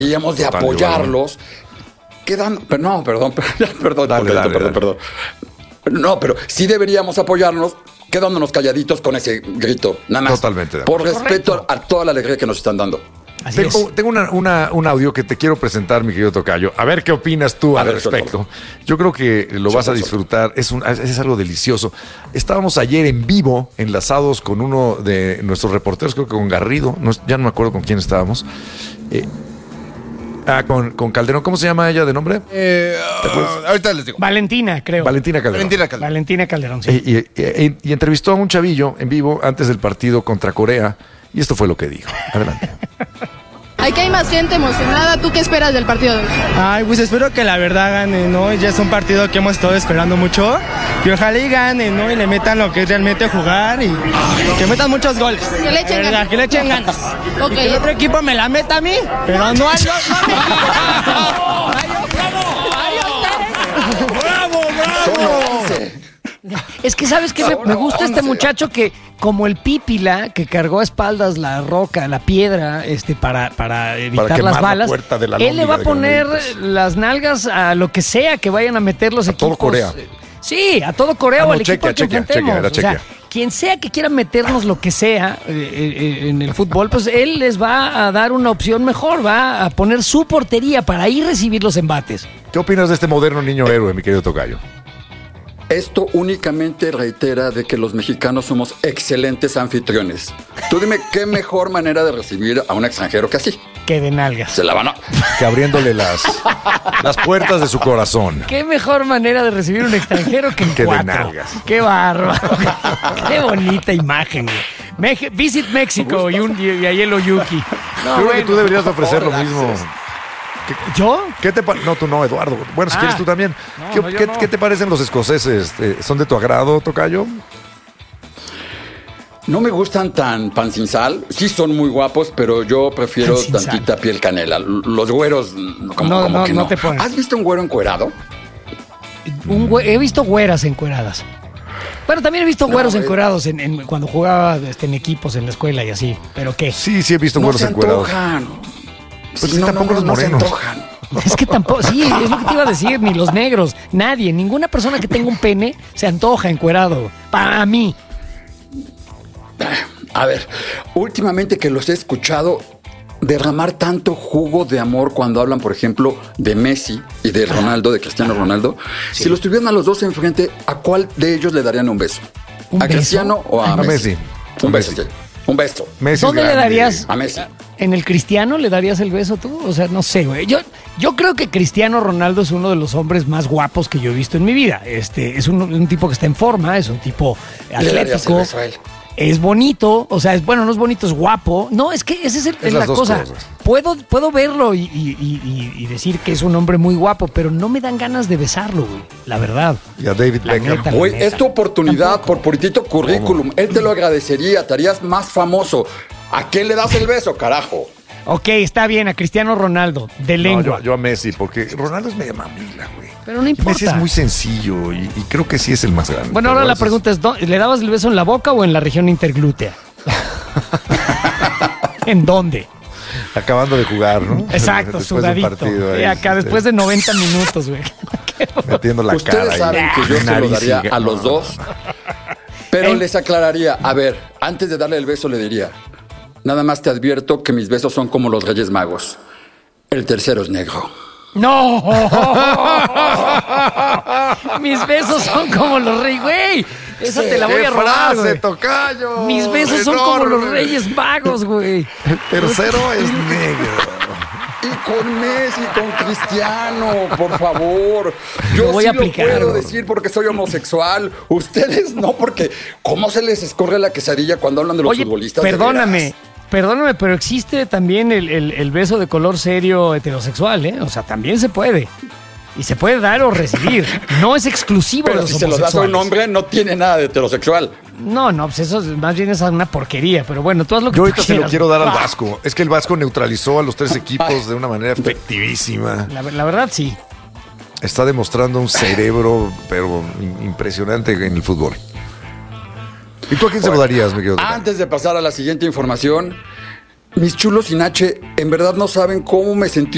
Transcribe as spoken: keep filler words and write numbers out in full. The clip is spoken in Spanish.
deberíamos de Total, apoyarlos. Quedan, pero no, perdón, perdón, dale, perdón, dale, perdón, dale. perdón. No, pero sí deberíamos apoyarnos quedándonos calladitos con ese grito. Nada más. Totalmente. Por respeto a toda la alegría que nos están dando. Así tengo tengo una, una, un audio que te quiero presentar, mi querido tocayo. A ver qué opinas tú a al ver, respecto. Yo creo que lo vas a disfrutar. Es, un, es algo delicioso. Estábamos ayer en vivo, enlazados con uno de nuestros reporteros, creo que con Garrido. No, ya no me acuerdo con quién estábamos. Eh, ah, con, con Calderón. ¿Cómo se llama ella de nombre? Eh, uh, ahorita les digo. Valentina, creo. Valentina Calderón. Valentina Calderón. Valentina Calderón, sí. Y, y, y, y entrevistó a un chavillo en vivo antes del partido contra Corea. Y esto fue lo que dijo. Adelante. Aquí hay más gente emocionada. ¿Tú qué esperas del partido de hoy? Ay, pues espero que la verdad gane, ¿no? Ya es un partido que hemos estado esperando mucho. Y ojalá y ganen, ¿no? Y le metan lo que es realmente jugar y que metan muchos goles. Que le echen ganas. Que le echen ganas. Ok. Y que el otro equipo me la meta a mí, pero no a yo. ¡Bravo, bravo! Es que, ¿sabes qué? Me, me gusta este muchacho que, como el Pípila, que cargó a espaldas la roca, la piedra, este, para, para evitar para las balas, la él le va a poner las nalgas a lo que sea que vayan a meter los a equipos. Todo Corea. Sí, a todo Corea ah, no, o al equipo chequea, que chequea, enfrentemos. chequea, chequea. O sea, quien sea que quiera meternos lo que sea eh, eh, en el fútbol, pues él les va a dar una opción mejor, va a poner su portería para ahí recibir los embates. ¿Qué opinas de este moderno niño héroe, mi querido tocayo? Esto únicamente reitera de que los mexicanos somos excelentes anfitriones. Tú dime qué mejor manera de recibir a un extranjero que así. Que de nalgas. Se la van a... Que abriéndole las, las puertas de su corazón. Qué mejor manera de recibir un extranjero que en que cuatro. De nalgas. Qué bárbaro. Qué bonita imagen. Meje- Visit México y, un, y ahí el Oyuki. No, Yo creo bueno, que tú deberías ofrecer lo mismo. ¿Qué, ¿Yo? ¿Qué te pa- no, tú no, Eduardo. Bueno, si ah, quieres tú también. No, ¿Qué, no, ¿qué, no. ¿Qué te parecen los escoceses? ¿Son de tu agrado, tocayo? No me gustan tan pan sin sal. Sí son muy guapos, pero yo prefiero tantita sal. Piel canela. Los güeros, como, no, como no, que no no. te pones. ¿Has visto un güero encuerado? Un güe- he visto güeras encueradas. Bueno, también he visto no, güeros eh, encuerados en, en, cuando jugaba este, en equipos en la escuela y así. ¿Pero qué? Sí, sí he visto no güeros se encuerados. Antojan. Pues sí, no, tampoco no, no, los morenos. No se antojan. Es que tampoco, sí, es lo que te iba a decir, ni los negros, nadie, ninguna persona que tenga un pene se antoja encuerado, para mí. A ver, últimamente que los he escuchado derramar tanto jugo de amor cuando hablan, por ejemplo, de Messi y de Ronaldo, de Cristiano Ronaldo, sí. Si los tuvieran a los dos enfrente, ¿a cuál de ellos le darían un beso? ¿Un ¿A beso? Cristiano o a, a Messi? Messi? Un a beso, Messi. sí. Un beso. Messi ¿Dónde le darías? A Messi. ¿En el Cristiano le darías el beso tú? O sea, no sé, güey. Yo, yo creo que Cristiano Ronaldo es uno de los hombres más guapos que yo he visto en mi vida. Este, es un, un tipo que está en forma, es un tipo atlético. Le a él. Es bonito, o sea, es bueno, no es bonito, es guapo. No, es que esa es, el, es, es la cosa. Cosas. Puedo, puedo verlo y, y, y, y decir que es un hombre muy guapo, pero no me dan ganas de besarlo, güey. La verdad. Y a David Beckham. Güey, es tu oportunidad. Tampoco. Por puritito currículum. ¿Cómo? Él te lo agradecería, te harías más famoso. ¿A quién le das el beso, carajo? Ok, está bien, a Cristiano Ronaldo, de lengua. No, yo, yo a Messi, porque Ronaldo es media mamila, güey. Pero no importa. Messi es muy sencillo y, y creo que sí es el más grande. Bueno, ahora la pregunta es, ¿le dabas el beso en la boca o en la región interglútea? ¿En dónde? Acabando de jugar, ¿no? Exacto, después sudadito. De ahí, y acá, después de noventa minutos, güey. Metiendo la Ustedes cara. Ustedes saben ahí. Que yo se lo daría a los dos, pero ¿Eh? les aclararía, a ver, antes de darle el beso le diría, nada más te advierto que mis besos son como los Reyes Magos. El tercero es negro. ¡No! Mis besos son como los reyes, güey. Esa sí, te la voy a robar, frase, tocayo. Mis besos enorme. Son como los Reyes Magos, güey. El tercero es negro. Y con Messi, con Cristiano, por favor. Yo lo voy sí a aplicar, lo puedo bro. decir porque soy homosexual. Ustedes no, porque ¿cómo se les escorre la quesadilla cuando hablan de los Oye, futbolistas? Perdóname. Perdóname, pero existe también el, el, el beso de color serio heterosexual, ¿eh? O sea, también se puede. Y se puede dar o recibir. No es exclusivo pero de los si se lo das a un hombre, no tiene nada de heterosexual. No, no, pues eso más bien es una porquería. Pero bueno, tú haz lo que Yo tú ahorita quieras. se lo quiero dar al Vasco. Es que el Vasco neutralizó a los tres equipos de una manera efectivísima. La, la verdad, sí. Está demostrando un cerebro, pero impresionante en el fútbol. ¿Y tú a quién bueno, se lo darías, mi querido? Antes de pasar a la siguiente información, mis chulos sin H, en verdad no saben cómo me sentí